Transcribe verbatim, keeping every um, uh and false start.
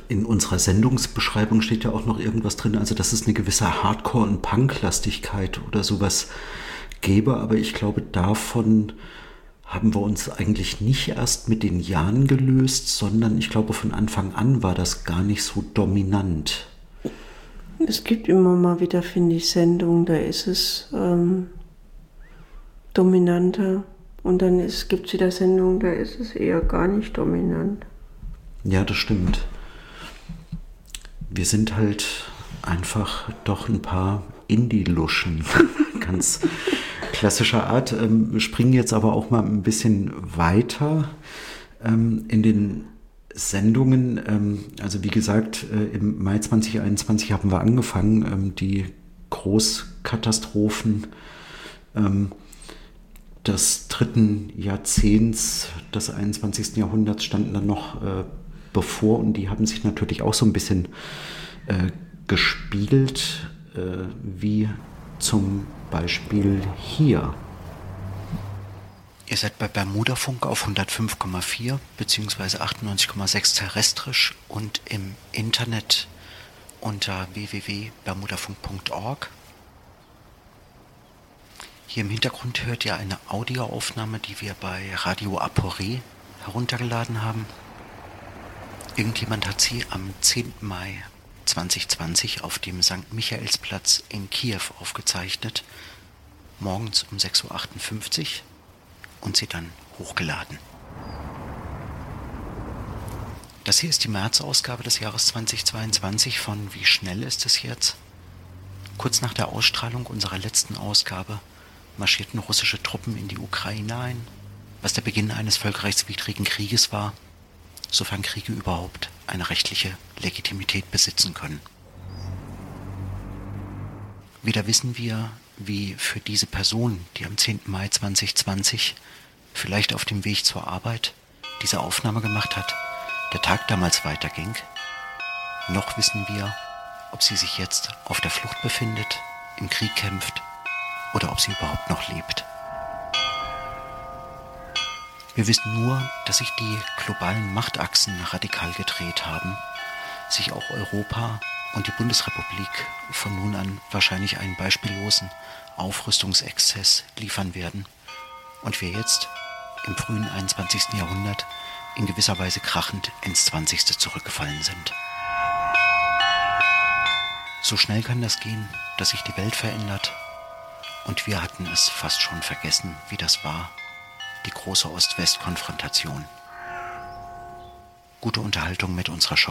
in unserer Sendungsbeschreibung steht ja auch noch irgendwas drin, also dass es eine gewisse Hardcore- und Punk-Lastigkeit oder sowas gäbe, aber ich glaube, davon haben wir uns eigentlich nicht erst mit den Jahren gelöst, sondern ich glaube, von Anfang an war das gar nicht so dominant. Es gibt immer mal wieder, finde ich, Sendungen, da ist es ähm, dominanter. Und dann gibt es wieder Sendungen, da ist es eher gar nicht dominant. Ja, das stimmt. Wir sind halt einfach doch ein paar Indie-Luschen. Ganz klassischer Art. Ähm, springen jetzt aber auch mal ein bisschen weiter ähm, in den Sendungen. Ähm, also wie gesagt, äh, im Mai zwanzig einundzwanzig haben wir angefangen. Ähm, die Großkatastrophen ähm, des dritten Jahrzehnts des einundzwanzigsten Jahrhunderts standen dann noch äh, bevor und die haben sich natürlich auch so ein bisschen äh, gespiegelt, äh, wie zum Beispiel hier. Ihr seid bei Bermudafunk auf hundertfünf Komma vier bzw. achtundneunzig Komma sechs terrestrisch und im Internet unter w w w punkt bermudafunk punkt org. Hier im Hintergrund hört ihr eine Audioaufnahme, die wir bei Radio Aporé heruntergeladen haben. Irgendjemand hat sie am zehnten Mai zweitausendzwanzig auf dem Sankt Michaelsplatz in Kiew aufgezeichnet, morgens um sechs Uhr achtundfünfzig und sie dann hochgeladen. Das hier ist die März-Ausgabe des Jahres zweitausendzweiundzwanzig von Wie schnell ist es jetzt? Kurz nach der Ausstrahlung unserer letzten Ausgabe marschierten russische Truppen in die Ukraine ein, was der Beginn eines völkerrechtswidrigen Krieges war, sofern Kriege überhaupt eine rechtliche Legitimität besitzen können. Weder wissen wir, wie für diese Person, die am zehnten Mai zweitausendzwanzig vielleicht auf dem Weg zur Arbeit diese Aufnahme gemacht hat, der Tag damals weiterging, noch wissen wir, ob sie sich jetzt auf der Flucht befindet, im Krieg kämpft oder ob sie überhaupt noch lebt. Wir wissen nur, dass sich die globalen Machtachsen radikal gedreht haben, sich auch Europa und die Bundesrepublik von nun an wahrscheinlich einen beispiellosen Aufrüstungsexzess liefern werden und wir jetzt im frühen einundzwanzigsten Jahrhundert in gewisser Weise krachend ins zwanzigste zurückgefallen sind. So schnell kann das gehen, dass sich die Welt verändert und wir hatten es fast schon vergessen, wie das war, die große Ost-West-Konfrontation. Gute Unterhaltung mit unserer Show.